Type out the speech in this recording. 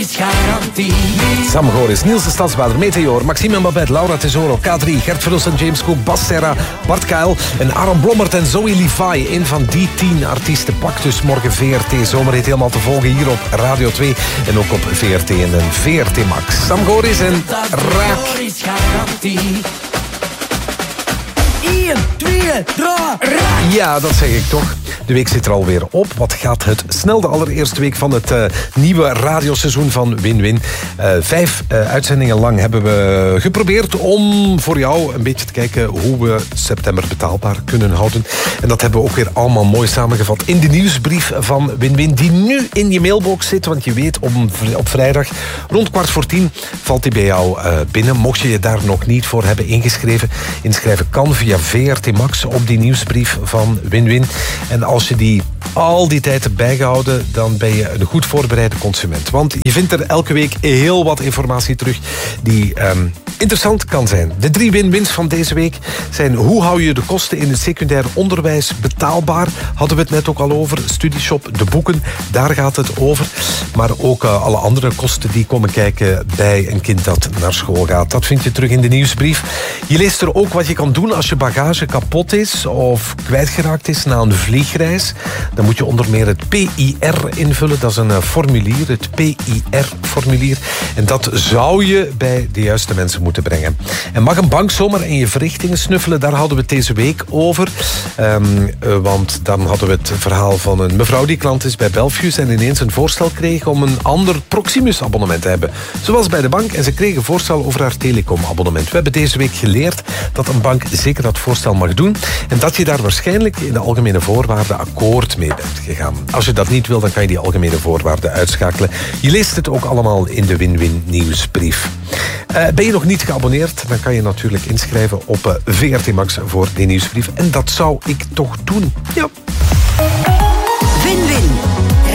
is garantie. Sam Goris, Niels de Stadsbader, Meteor, Maxime Babette, Laura Tesoro, K3, Gert Verhulst, James Cook, Bas Serra, Bart Kuil en Aaron Blommert en Zoe Levi. Een van die 10 artiesten pakt dus morgen VRT Zomerhit helemaal te volgen hier op Radio 2 en ook op VRT en VRT Max. Sam Goris en Raak. Is garantie. 1, 2, 3, raak. Ja, dat zeg ik toch. De week zit er alweer op. Wat gaat het snel, de allereerste week van het nieuwe radioseizoen van Win-Win. 5 uitzendingen lang hebben we geprobeerd om voor jou een beetje te kijken hoe we september betaalbaar kunnen houden. En dat hebben we ook weer allemaal mooi samengevat in de nieuwsbrief van Win-Win, die nu in je mailbox zit. Want je weet, op vrijdag rond 9:15 valt die bij jou binnen. Mocht je je daar nog niet voor hebben ingeschreven, inschrijven kan via VRT Max op die nieuwsbrief van Win-Win. En als je die al die tijd hebt bijgehouden, dan ben je een goed voorbereide consument. Want je vindt er elke week heel wat informatie terug die interessant kan zijn. De 3 win-wins van deze week zijn: hoe hou je de kosten in het secundair onderwijs betaalbaar? Hadden we het net ook al over. Studieshop, de boeken, daar gaat het over. Maar ook alle andere kosten die komen kijken bij een kind dat naar school gaat. Dat vind je terug in de nieuwsbrief. Je leest er ook wat je kan doen als je bagage kapot is of kwijtgeraakt is na een vliegreis. Dan moet je onder meer het PIR invullen. Dat is een formulier, het PIR-formulier. En dat zou je bij de juiste mensen moeten brengen. En mag een bank zomaar in je verrichtingen snuffelen? Daar hadden we het deze week over. Want dan hadden we het verhaal van een mevrouw die klant is bij Belfius en ineens een voorstel kreeg om een ander Proximus-abonnement te hebben. Ze was bij de bank en ze kreeg een voorstel over haar telecom-abonnement. We hebben deze week geleerd dat een bank zeker dat voorstel mag doen en dat je daar waarschijnlijk in de algemene voorwaarden akkoord mee bent gegaan. Als je dat niet wil, dan kan je die algemene voorwaarden uitschakelen. Je leest het ook allemaal in de Win-Win nieuwsbrief. Ben je nog niet geabonneerd, dan kan je natuurlijk inschrijven op VRT Max voor die nieuwsbrief. En dat zou ik toch doen. Ja. Win-Win.